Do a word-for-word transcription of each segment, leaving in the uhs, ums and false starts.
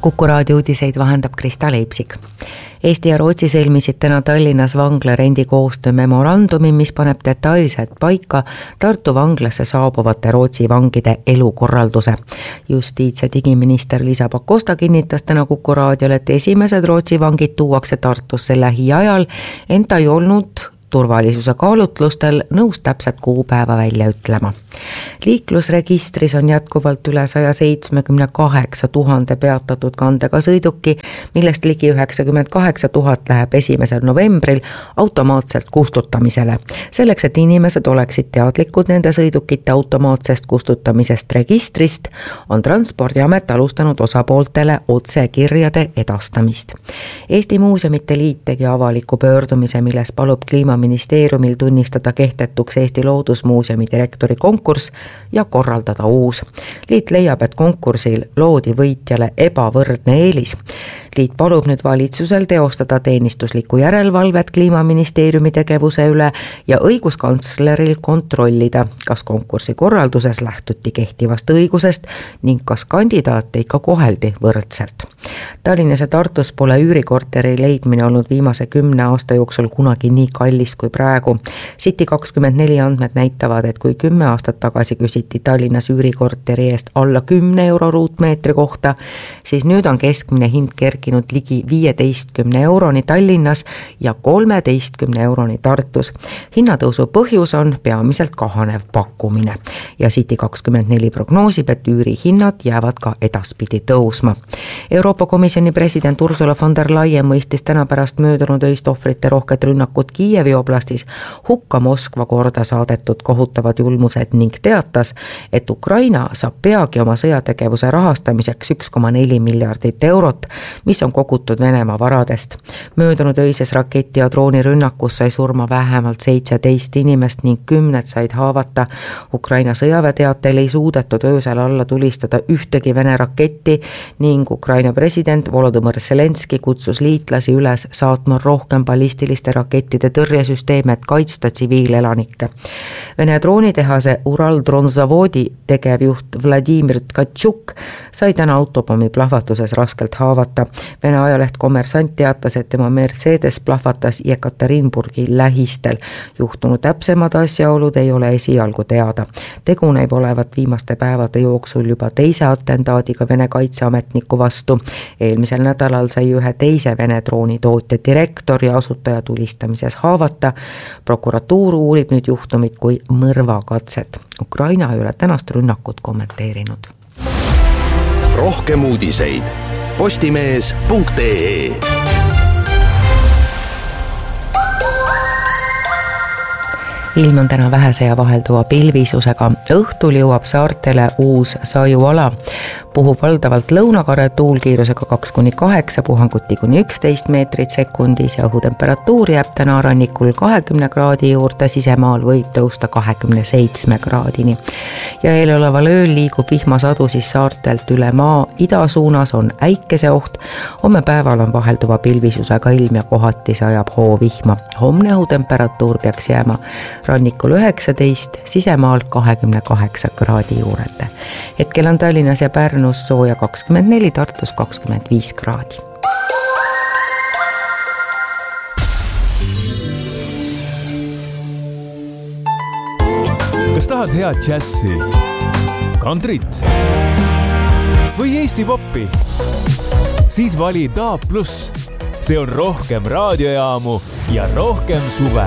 Kuku raadio uudiseid vahendab Krista Leipsik. Eesti ja Rootsi sõlmisid täna Tallinnas vangla rendikoostöö memorandumi, mis paneb detailselt paika Tartu vanglasse saabuvate Rootsi vangide elukorralduse. Justiits- ja digiminister Liisa Pakosta kinnitas täna Kuku raadiole, et esimesed Rootsi vangid tuuakse Tartusse lähiajal, ent ei olnud turvalisuse kaalutlustel nõus täpset kuupäeva välja ütlema. Liiklusregistris on jätkuvalt üle saja seitsmekümne kaheksa tuhande peatatud kandega sõiduki, millest ligi üheksakümmend kaheksa tuhat läheb esimesel novembril automaatselt kustutamisele. Selleks, et inimesed oleksid teadlikud nende sõidukite automaatsest kustutamisest registrist, on Transpordiamet alustanud osapooltele otsekirjade edastamist. Eesti Muuseumite Liit tegi avaliku pöördumise, milles palub Kliimaministeeriumil tunnistada kehtetuks Eesti Loodusmuuseumi direktori konkurss ja korraldada uus. Liit leiab, et konkursil loodi võitjale ebavõrdne eelis. Liit palub nüüd valitsusel teostada teenistuslikku järelevalvet Kliimaministeeriumi tegevuse üle ja õiguskantsleril kontrollida, kas konkursi korralduses lähtuti kehtivast õigusest ning kas kandidaate ikka koheldi võrdselt. Tallinnas ja Tartus pole üürikorteri leidmine olnud viimase kümne aasta jooksul kunagi nii kallis kui praegu. City kakskümmend neli andmed näitavad, et kui kümme aastat tagasi küsiti Tallinnas üürikorteri eest alla kümne euro ruutmeetri kohta, siis nüüd on keskmine hind kerkinud ligi viieteistkümne euroni Tallinnas ja kolmeteistkümne euroni Tartus. Hinnatõusu põhjus on peamiselt kahanev pakkumine ja City kakskümmend neli prognoosib, et üürihinnad jäävad ka edaspidi tõusma. Euroopa Komisjoni president Ursula von der Leyen mõistis täna pärast möödunud öist ohvrite rohket rünnakut Kiievi oblastis hukka Moskva korda saadetud kohutavad julmused ning teatas, et Ukraina saab peagi oma sõjategevuse rahastamiseks üks koma neli miljardit eurot, mis on kogutud Venemaa varadest. Möödunud öises raketi ja droonirünnakus sai surma vähemalt seitseteist inimest ning kümned said haavata. Ukraina sõjaväeteatel ei suudetud öösel alla tulistada ühtegi Vene raketti ning Ukraina president Volodymyr Zelenski kutsus liitlasi üles saatma rohkem ballistiliste rakettide tõrjesüsteeme, et kaitsta tsiviilelanikke. Vene droonitehase Uraldronzavodi tegevjuht Vladimir Tkatšuk sai täna autopommi plahvatuses raskelt haavata. Vene ajaleht Kommersant teatas, et tema Mercedes plahvatas Jekaterinburgi lähistel. Juhtunu täpsemad asjaolud ei ole esialgu teada. Tegu näib olevat viimaste päevade jooksul juba teise atentaadiga Vene kaitseametniku vastu. Eelmisel nädalal sai ühe teise Vene droonitootja direktor ja asutaja tulistamises haavata. Prokuratuur uurib nüüd juhtumit kui mõrvakatset. Ukraina ei ole tänast rünnakut kommenteerinud. Rohkem uudiseid postimees punkt ee. Ilm on täna vähese ja vahelduva pilvisusega. Õhtul jõuab saartele uus sajuala. Puhub valdavalt lõunakare tuulkiirusega kaks kuni kaheksa, puhanguti kuni üksteist meetrit sekundis ja õhutemperatuur jääb täna rannikul kahekümne kraadi juurde, sisemaal võib tõusta kahekümne seitsme kraadini. Ja eeloleval ööl liigub vihmasadu siis saartelt üle maa. Ida suunas on äikeseoht. Homme päeval on vahelduva pilvisusega ilm ja kohati sajab hoovihma. Homne õhutemperatuur peaks jääma rannikul üheksateist, sisemaal kahekümne kaheksa kraadi juurde. Hetkel on Tallinnas ja Pärnus sooja kakskümmend neli, Tartus kakskümmend viis kraadi. Kas tahad head džässi, kantrit või Eesti poppi? Siis vali D A B plus. See on rohkem raadiojaamu ja rohkem suve.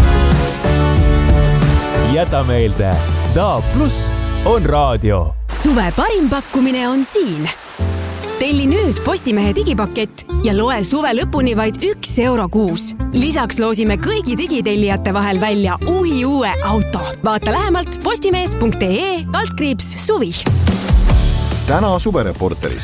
Jäta meelde, D A B plus on raadio. Suve parim pakkumine on siin. Telli nüüd Postimehe digipakett ja loe suve lõpuni vaid üks euro kuus. Lisaks loosime kõigi digitellijate vahel välja uhi uue auto. Vaata lähemalt postimees punkt ee kaldkriips suvi. Täna suvereporteris.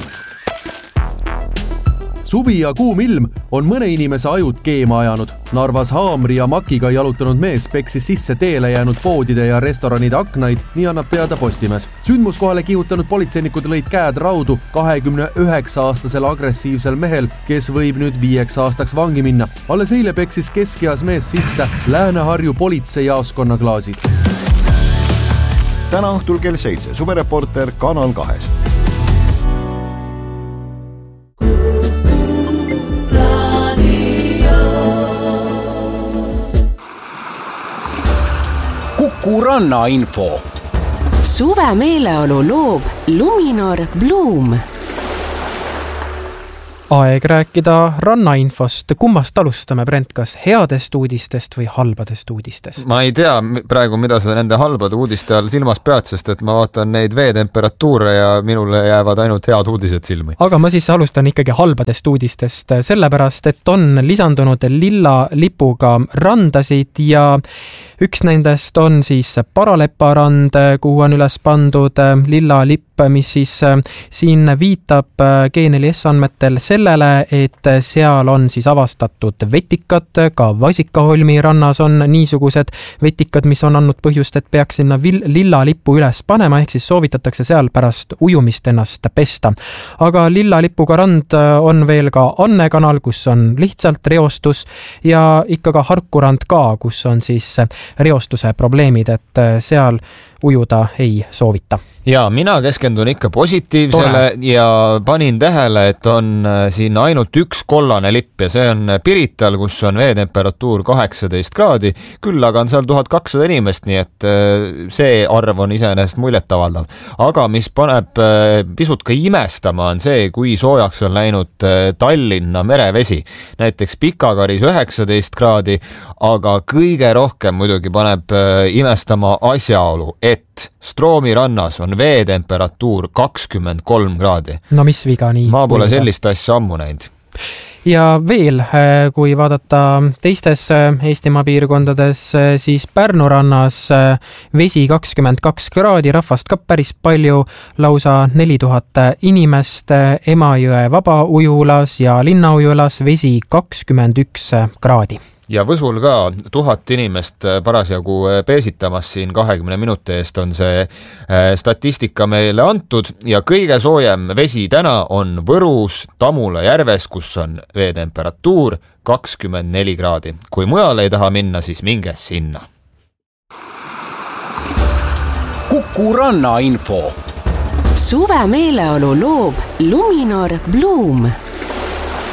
Suvi ja kuum ilm on mõne inimese ajud keema ajanud. Narvas haamri ja makiga jalutanud mees peksis sisse teele jäänud poodide ja restoranide aknaid, nii annab teada Postimees. Sündmuskohale kihutanud politseinikud lõid käed raudu kahekümne üheksa aastasel agressiivsel mehel, kes võib nüüd viieks aastaks vangi minna. Alles eile peksis keskeas mees sisse Lääne-Harju politseijaoskonna klaasid. Täna õhtul kell seitse, suvereporter Kanal kahes. Kuku rannainfo. Suve meeleolu loob Luminor Bloom. Aeg rääkida rannainfost. Kummast alustame, Brent, kas headest uudistest või halbadest uudistest? Ma ei tea praegu, mida sa nende halbade uudiste all silmas pead, sest et ma vaatan neid veetemperatuure ja minule jäävad ainult head uudised silmi. Aga ma siis alustan ikkagi halbadest uudistest, sellepärast, et on lisandunud lilla lipuga randasid ja üks nendest on siis Paralepa rand, kuhu on üles pandud lilla lipp, mis siis siin viitab G neli S andmetel sellele, et seal on siis avastatud vetikad, ka Vasikaholmi rannas on niisugused vetikad, mis on andnud põhjust, et peaks sinna lilla lipu üles panema, ehk siis soovitatakse seal pärast ujumist ennast pesta. Aga lilla lipuga rand on veel ka Anne kanal, kus on lihtsalt reostus ja ikka ka Harku rand ka, kus on siis reostuse probleemid, et seal ujuda ei soovita. Ja mina keskendun ikka positiivsele Tore. ja panin tähele, et on siin ainult üks kollane lipp ja see on Pirital, kus on veetemperatuur kaheksateist kraadi, küll aga on seal tuhat kakssada inimest, nii et see arv on iseenesest muljetavaldav. Aga mis paneb pisut ka imestama on see, kui soojaks on läinud Tallinna merevesi. Näiteks Pikakaris üheksateist kraadi, aga kõige rohkem muidugi paneb imestama asjaolu, et Stroomi rannas on veetemperatuur kakskümmend kolm kraadi. No mis viga nii? Ma pole sellist asja ammu näinud. Ja veel, kui vaadata teistes Eestimaa piirkondades, siis Pärnu rannas vesi kakskümmend kaks kraadi, rahvast ka päris palju, lausa neli tuhat inimest, Emajõe vabaujulas ja Linnaujulas vesi kakskümmend üks kraadi. Ja Võsul ka tuhat inimest parasjagu peesitamas siin kahekümne minuti eest on see statistika meile antud ja kõige soojem vesi täna on Võrus Tamula järves, kus on veetemperatuur kakskümmend neli kraadi. Kui mujal ei taha minna, siis minge sinna. Kuku rannainfo. Suve meeleolu loob Luminor Bloom.